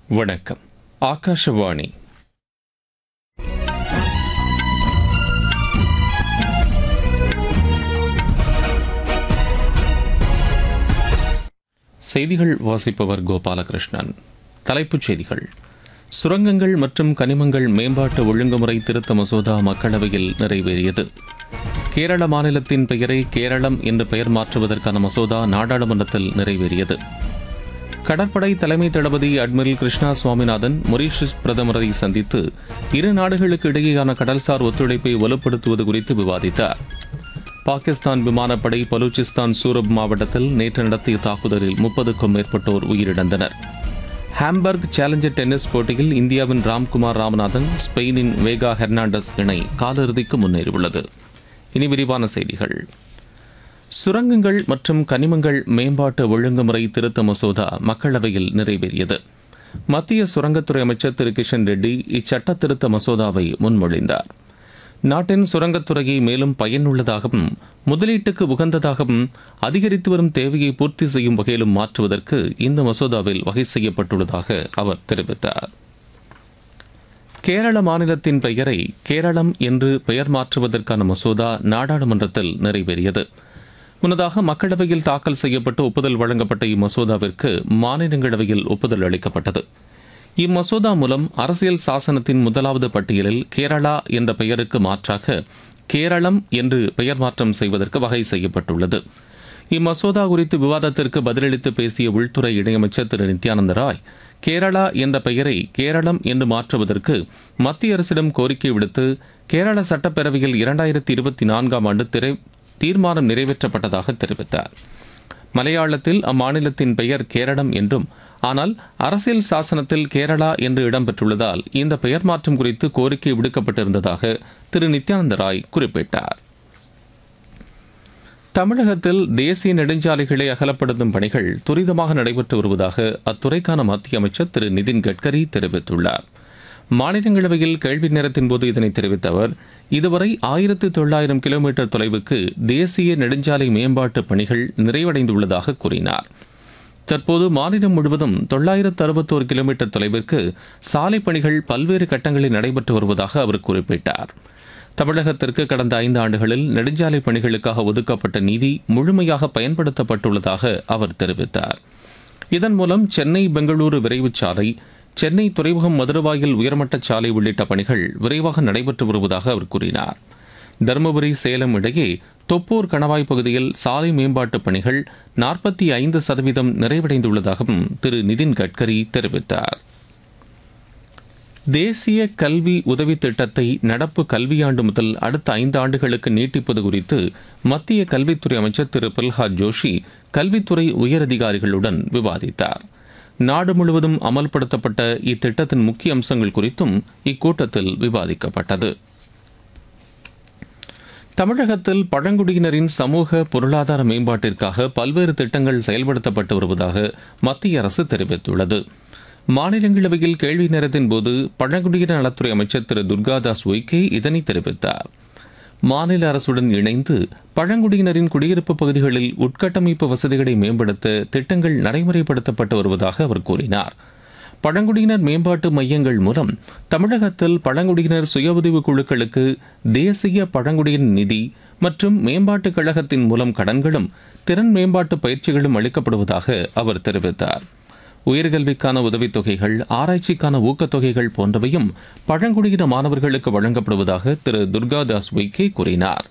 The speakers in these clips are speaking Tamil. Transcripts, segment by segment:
வணக்கம். ஆகாஷவாணி. செய்திகள் வாசிப்பவர் கோபாலகிருஷ்ணன். தலைப்புச் செய்திகள். சுரங்கங்கள் மற்றும் கனிமங்கள் மேம்பாட்டு ஒழுங்குமுறை திருத்த மசோதா மக்களவையில் நிறைவேறியது. கேரள மாநிலத்தின் பெயரை கேரளம் என்று பெயர் மாற்றுவதற்கான மசோதா நாடாளுமன்றத்தில் நிறைவேறியது. கடற்படை தலைமை தளபதி அட்மிரல் கிருஷ்ணா சுவாமிநாதன் மொரீஷியஸ் பிரதமரை சந்தித்து இரு நாடுகளுக்கு இடையேயான கடல்சார் ஒத்துழைப்பை வலுப்படுத்துவது குறித்து விவாதித்தார். பாகிஸ்தான் விமானப்படை பலூச்சிஸ்தான் சூரப் மாவட்டத்தில் நேற்று நடத்திய தாக்குதலில் 30க்கும் மேற்பட்டோர் உயிரிழந்தனர். ஹாம்பர்க் சேலஞ்சர் டென்னிஸ் போட்டியில் இந்தியாவின் ராம்குமார் ராமநாதன் ஸ்பெயினின் வேகா ஹெர்னாண்டஸ் இணை காலிறுதிக்கு முன்னேறியுள்ளது. இனி விரிவான செய்திகள். சுரங்கங்கள் மற்றும் கனிமங்கள் மேம்பாட்டு ஒழுங்குமுறை திருத்த மசோதா மக்களவையில் நிறைவேறியது. மத்திய சுரங்கத்துறை அமைச்சர் திரு கிஷன் ரெட்டி இச்சட்ட திருத்த மசோதாவை முன்மொழிந்தார். நாட்டின் சுரங்கத்துறையை மேலும் பயனுள்ளதாகவும் முதலீட்டுக்கு உகந்ததாகவும் அதிகரித்து வரும் தேவையை பூர்த்தி செய்யும் வகையிலும் மாற்றுவதற்கு இந்த மசோதாவில் வகை செய்யப்பட்டுள்ளதாக அவர் தெரிவித்தார். கேரள மாநிலத்தின் பெயரை கேரளம் என்று பெயர் மாற்றுவதற்கான மசோதா நாடாளுமன்றத்தில் நிறைவேறியது. முன்னதாக மக்களவையில் தாக்கல் செய்யப்பட்டு ஒப்புதல் வழங்கப்பட்ட இம்மசோதாவிற்கு மாநிலங்களவையில் ஒப்புதல் அளிக்கப்பட்டது. இம்மசோதா மூலம் அரசியல் சாசனத்தின் முதலாவது பட்டியலில் கேரளா என்ற பெயருக்கு மாற்றாக கேரளம் என்று பெயர் மாற்றம் செய்வதற்கு வகை செய்யப்பட்டுள்ளது. இம்மசோதா குறித்து விவாதத்திற்கு பதிலளித்து பேசிய உள்துறை இணையமைச்சர் திரு நித்யானந்த ராய், கேரளா என்ற பெயரை கேரளம் என்று மாற்றுவதற்கு மத்திய அரசிடம் கோரிக்கை விடுத்து கேரள சட்டப்பேரவையில் 2024ஆம் ஆண்டு தீர்மானம் நிறைவேற்றப்பட்டதாக தெரிவித்தார். மலையாளத்தில் அம்மாநிலத்தின் பெயர் கேரளம் என்றும், ஆனால் அரசியல் சாசனத்தில் கேரளா என்று இடம்பெற்றுள்ளதால் இந்த பெயர் மாற்றம் குறித்து கோரிக்கை விடுக்கப்பட்டிருந்ததாக திரு நித்யானந்த ராய் குறிப்பிட்டார். தமிழகத்தில் தேசிய நெடுஞ்சாலைகளை அகலப்படுத்தும் பணிகள் துரிதமாக நடைபெற்று வருவதாக அத்துறைக்கான மத்திய அமைச்சர் திரு நிதின் கட்கரி தெரிவித்துள்ளார். மாநிலங்களவையில் கேள்வி நேரத்தின் போது இதனை தெரிவித்த அவர், இதுவரை 1900 கிலோமீட்டர் தொலைவுக்கு தேசிய நெடுஞ்சாலை மேம்பாட்டு பணிகள் நிறைவடைந்துள்ளதாக கூறினார். தற்போது மாநிலம் முழுவதும் 961 கிலோமீட்டர் தொலைவிற்கு சாலை பணிகள் பல்வேறு கட்டங்களில் நடைபெற்று வருவதாக அவர் குறிப்பிட்டார். தமிழகத்திற்கு கடந்த 5 ஆண்டுகளில் நெடுஞ்சாலை பணிகளுக்காக ஒதுக்கப்பட்ட நிதி முழுமையாக பயன்படுத்தப்பட்டுள்ளதாக அவர் தெரிவித்தார். இதன் மூலம் சென்னை பெங்களூரு விரைவு சாலை, சென்னை துறைமுகம் மதுரவாயில் உயர்மட்ட சாலை உள்ளிட்ட பணிகள் விரைவாக நடைபெற்று வருவதாக அவர் கூறினார். தருமபுரி சேலம் இடையே தொப்பூர் கணவாய் பகுதியில் சாலை மேம்பாட்டு பணிகள் 45% நிறைவடைந்துள்ளதாகவும் திரு நிதின் கட்கரி தெரிவித்தார். தேசிய கல்வி உதவி திட்டத்தை நடப்பு கல்வியாண்டு முதல் அடுத்த 5 ஆண்டுகளுக்கு நீட்டிப்பது குறித்து மத்திய கல்வித்துறை அமைச்சர் திரு பிரல்ஹாத் ஜோஷி கல்வித்துறை உயரதிகாரிகளுடன் விவாதித்தார். நாடு முழுவதும் அமல்படுத்தப்பட்ட இத்திட்டத்தின் முக்கிய அம்சங்கள் குறித்தும் இக்கூட்டத்தில் விவாதிக்கப்பட்டது. தமிழகத்தில் பழங்குடியினரின் சமூக பொருளாதார மேம்பாட்டிற்காக பல்வேறு திட்டங்கள் செயல்படுத்தப்பட்டு வருவதாக மத்திய அரசு தெரிவித்துள்ளது. மாநிலங்களவையில் கேள்வி நேரத்தின் போது பழங்குடியினர் நலத்துறை அமைச்சர் திரு துர்காதாஸ் உய்கே இதனை தெரிவித்தார். மாநில அரசுடன் இணைந்து பழங்குடியினரின் குடியிருப்பு பகுதிகளில் உட்கட்டமைப்பு வசதிகளை மேம்படுத்த திட்டங்கள் நடைமுறைப்படுத்தப்பட்டு வருவதாக அவர் கூறினார். பழங்குடியினர் மேம்பாட்டு மையங்கள் மூலம் தமிழகத்தில் பழங்குடியினர் சுய உதவி குழுக்களுக்கு தேசிய பழங்குடியினர் நிதி மற்றும் மேம்பாட்டுக் கழகத்தின் மூலம் கடன்களும் திறன் மேம்பாட்டு பயிற்சிகளும் அளிக்கப்படுவதாக அவர் தெரிவித்தார். உயர்கல்விக்கான உதவித்தொகைகள், ஆராய்ச்சிக்கான ஊக்கத்தொகைகள் போன்றவையும் பழங்குடியின மாணவர்களுக்கு வழங்கப்படுவதாக திரு துர்காதாஸ் உய்கே கூறினார்.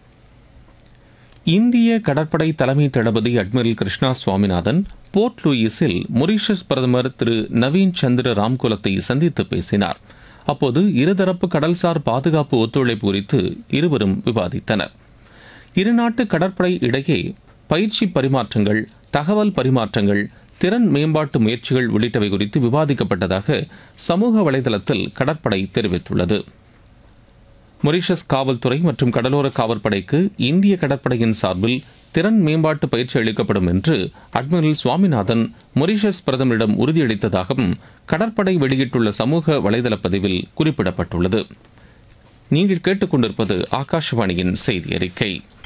இந்திய கடற்படை தலைமை தளபதி admiral Krishna Swaminathan board லூயிஸில் Mauritius பிரதமர் திரு நவீன் சந்திர ராம்குலத்தை சந்தித்து பேசினார். அப்போது இருதரப்பு கடல்சார் பாதுகாப்பு ஒத்துழைப்பு குறித்து இருவரும் விவாதித்தனர். இருநாட்டு கடற்படை இடையே பயிற்சி பரிமாற்றங்கள், தகவல் பரிமாற்றங்கள், திறன் மேம்பாட்டு முயற்சிகள் உள்ளிட்டவை குறித்து விவாதிக்கப்பட்டதாக சமூக வலைதளத்தில் கடற்படை தெரிவித்துள்ளது. மொரீஷியஸ் காவல்துறை மற்றும் கடலோர காவற்படைக்கு இந்திய கடற்படையின் சார்பில் திறன் மேம்பாட்டு பயிற்சி அளிக்கப்படும் என்று அட்மிரல் சுவாமிநாதன் மொரீஷியஸ் பிரதமரிடம் உறுதியளித்ததாகவும் கடற்படை வெளியிட்டுள்ள சமூக வலைதள பதிவில் குறிப்பிடப்பட்டுள்ளது. நீங்கள் கேட்டுக்கொண்டிருப்பது ஆகாஷவாணியின் செய்தி அறிக்கை.